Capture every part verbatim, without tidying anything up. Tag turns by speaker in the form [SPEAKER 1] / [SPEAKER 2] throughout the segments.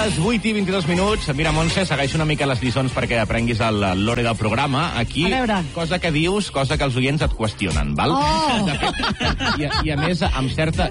[SPEAKER 1] les vuit i vint-i-dos minuts. Mira, Montse, segueixo una mica les lliçons perquè aprenguis el lore del programa. Aquí, cosa que dius, cosa que els oients et qüestionen, val?
[SPEAKER 2] Oh.
[SPEAKER 1] De fet, i, I a més, amb certa...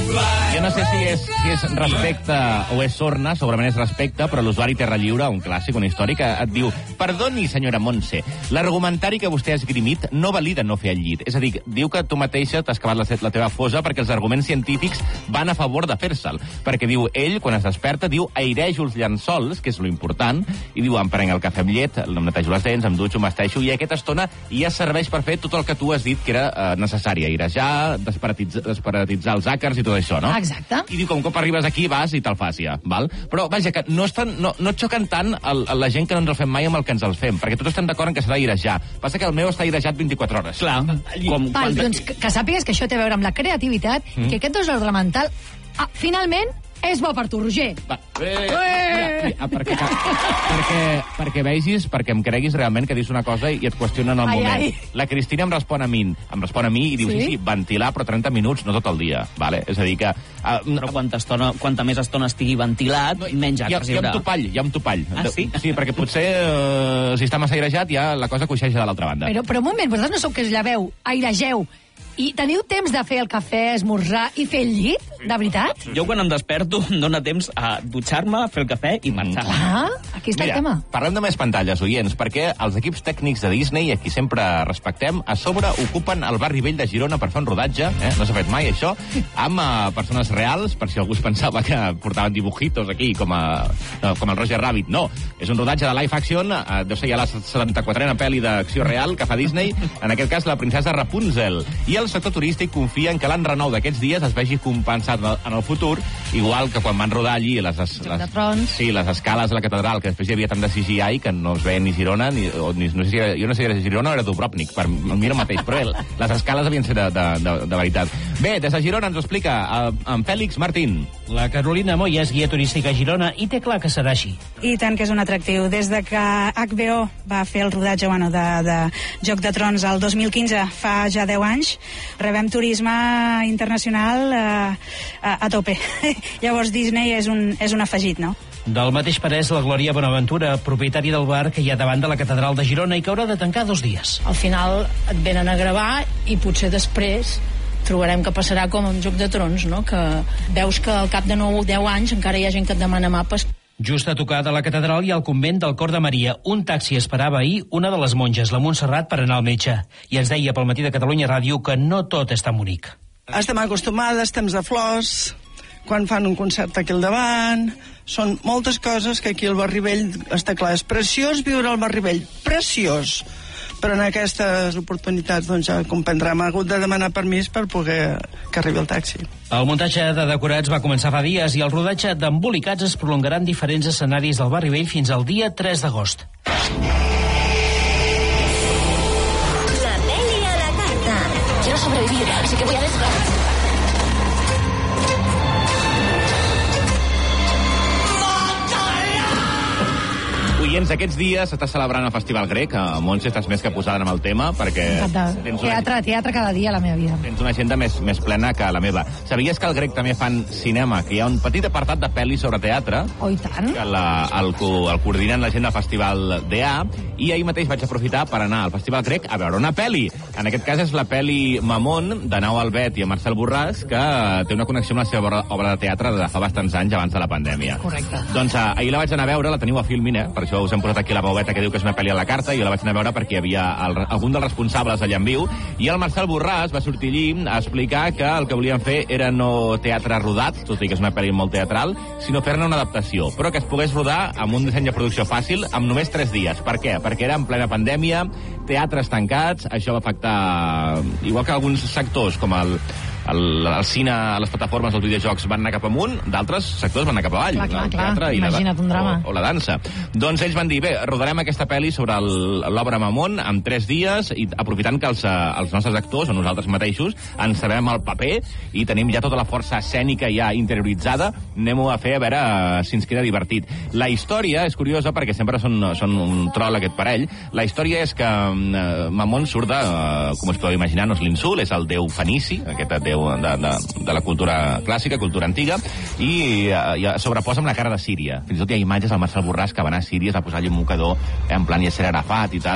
[SPEAKER 1] Jo no sé si és, si és respecte o és sorna, segurament és respecte, però l'usuari Terra Lliure, un clàssic, un històric, et diu: perdoni, senyora Montse, l'argumentari que vostè ha esgrimit no valida no fer el llit. És a dir, diu que tu mateixa t'has cavat la, la teva fosa perquè els arguments científics van a favor de fer-se'l. Perquè diu, ell, quan es desperta, diu, airejo els llençols, que és lo important, i diu, em prenc el cafè amb llet, em netejo les dents, em dutxo, m'esteixo, i aquesta estona ja serveix per fer tot el que tu has dit que era eh, necessari, airejar, desparatitzar, desparatitzar els àcars i tot això, no?
[SPEAKER 2] Exacte.
[SPEAKER 1] I diu, com cop arribes aquí, vas i te'l fas ja, val? Però, vaja, que no, estan, no, no et xoquen tant el, la gent que no ens el fem mai amb el que ens el fem, perquè tots estem d'acord en que s'ha d'airejar. Passa que el meu està airejat vint-i-quatre hores.
[SPEAKER 3] Clar. Com,
[SPEAKER 2] Val, doncs que, que sàpigues que això té a veure amb la creativitat mm. i que aquest dos ordre mental, ah, finalment, és bo per tu, Roger.
[SPEAKER 1] Va. Eh, eh. Ja, perquè, perquè, perquè vegis, perquè em creguis realment que dius una cosa i et qüestionen el
[SPEAKER 2] ai,
[SPEAKER 1] moment.
[SPEAKER 2] ai.
[SPEAKER 1] La Cristina em respon a mi, em respon a mi i diu, sí, sí, sí ventilar, però trenta minuts, no tot el dia. Vale? És a dir que... Uh,
[SPEAKER 3] però quanta, estona, quanta més estona estigui ventilat, no, menys acres hi haurà.
[SPEAKER 1] Hi ha un topall, hi ha un topall.
[SPEAKER 3] Ah, sí?
[SPEAKER 1] Sí, perquè potser, uh, si està massa airejat, ja la cosa coixeja de l'altra banda.
[SPEAKER 2] Però, però un moment, vosaltres no sou que es lleveu, airegeu, i teniu temps de fer el cafè, esmorzar i fer el llit? De veritat?
[SPEAKER 3] Jo quan em desperto em dóna temps a dutxar-me, fer el cafè i marxar.
[SPEAKER 2] Ah, aquí està
[SPEAKER 1] Mira,
[SPEAKER 2] el tema.
[SPEAKER 1] Parlem de més pantalles, oients, perquè els equips tècnics de Disney, a qui sempre respectem, a sobre ocupen el barri vell de Girona per fer un rodatge, eh? No s'ha fet mai això, amb uh, persones reals, per si algú es pensava que portaven dibujitos aquí, com, a, no, com el Roger Rabbit. No, és un rodatge de live action, uh, deu ser ja la setanta-quatrena pel·li d'acció real que fa Disney, en aquest cas la princesa Rapunzel. I el sector turístic confia en que l'enrenou d'aquests dies es vegi compensat en el futur, igual que quan van rodar allí les, les,
[SPEAKER 2] Joc de Trons.
[SPEAKER 1] Sí, les escales de la catedral, que després hi havia tant de C G I que no es veia ni Girona, ni, o, ni, no sé si era, jo no sé si era Girona o era Dubrovnik, per mi el mateix, però bé, les escales havien de ser de, de, de, de veritat. Bé, des de Girona ens ho explica en Fèlix Martín.
[SPEAKER 4] La Carolina Moya és guia turística a Girona i té clar que serà així.
[SPEAKER 5] I tant que és un atractiu. Des de que H B O va fer el rodatge bueno, de, de Joc de Trons el dos mil quinze, fa ja deu anys, rebem turisme internacional eh, a, a tope. Llavors Disney és un, és un afegit, no?
[SPEAKER 4] Del mateix parer és la Glòria Bonaventura, propietària del bar que hi ha davant de la catedral de Girona i que haurà de tancar dos dies.
[SPEAKER 6] Al final et venen a gravar i potser després trobarem que passarà com amb Joc de Trons, no? Que veus que al cap de nou o deu anys encara hi ha gent que et demana mapes.
[SPEAKER 4] Just a tocar de la catedral hi ha el convent del Cor de Maria. Un taxi esperava ahir una de les monges, la Montserrat, per anar al metge. I ens deia pel Matí de Catalunya Ràdio que no tot és tan bonic.
[SPEAKER 7] Estem acostumades, temps de flors, quan fan un concert aquí al davant, són moltes coses que aquí al Barri Vell està clar. És preciós viure al Barri Vell, preciós. Però en aquestes oportunitats, doncs, ja comprendrà, hem hagut de demanar permís per poder que arribi el taxi.
[SPEAKER 4] El muntatge de decorats va començar fa dies i el rodatge d'embolicats es prolongarà en diferents escenaris del Barri Vell fins al dia tres d'agost.
[SPEAKER 8] La peli a la carta. Quiero sobrevivir, así que voy a desgastar.
[SPEAKER 1] Oients, aquests dies s'està celebrant el Festival Grec. A Montse estàs més que posada en el tema, perquè...
[SPEAKER 2] Tens una... Teatre, teatre cada dia a la meva vida.
[SPEAKER 1] Tens una agenda més, més plena que la meva. Sabies que al Grec també fan cinema, que hi ha un petit apartat de pel·lis sobre teatre?
[SPEAKER 2] Oh, i tant.
[SPEAKER 1] Que la, el, el coordinen la gent del Festival D A, i ahir mateix vaig aprofitar per anar al Festival Grec a veure una pel·li. En aquest cas és la pel·li Mamon, de Nau Albet i a Marcel Borràs, que té una connexió amb la seva obra de teatre de fa bastants anys, abans de la pandèmia.
[SPEAKER 2] Correcte.
[SPEAKER 1] Doncs ahir la vaig anar a veure, la teniu a Filmin, eh? Per això us hem posat aquí la baueta que diu que és una pel·li a la carta, i jo la vaig anar a veure perquè hi havia el, algun dels responsables allà en viu, i el Marcel Borràs va sortir allí a explicar que el que volien fer era no teatre rodat, tot i que és una pel·li molt teatral, sinó fer-ne una adaptació, però que es pogués rodar amb un disseny de producció fàcil amb només tres dies. Per què? Perquè era en plena pandèmia, teatres tancats, això va afectar, igual que alguns sectors, com el El, el cine, les plataformes, els videojocs van anar cap amunt, d'altres sectors van anar cap avall.
[SPEAKER 2] Clar, clar,
[SPEAKER 1] el
[SPEAKER 2] clar.
[SPEAKER 1] teatre i
[SPEAKER 2] Imagina't
[SPEAKER 1] la,
[SPEAKER 2] un drama.
[SPEAKER 1] O, o la dansa. Doncs ells van dir, bé, rodarem aquesta pel·li sobre l'obra Mamon en tres dies, i aprofitant que els, els nostres actors, o nosaltres mateixos, ens sabem el paper i tenim ja tota la força escènica ja interioritzada, anem-ho a fer a veure si ens queda divertit. La història és curiosa perquè sempre són, són un troll aquest parell. La història és que uh, Mamon surt de, uh, com us podeu imaginar, no és l'insul, és el déu fenici, aquest déu de, de, de la cultura clàssica, cultura antiga, i, i sobreposa amb la cara de Síria. Fins i tot hi ha imatges del Marcel Borràs que va anar a Síria, es va posar allà un mocador, en plan Yasser Arafat i tal.